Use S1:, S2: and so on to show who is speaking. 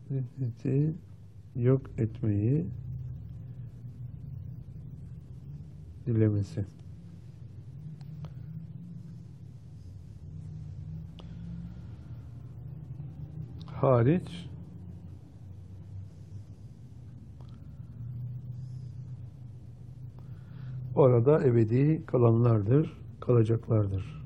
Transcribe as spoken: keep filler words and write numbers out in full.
S1: nefreti yok etmeyi dilemesi. Hariç orada ebedi kalanlardır, kalacaklardır.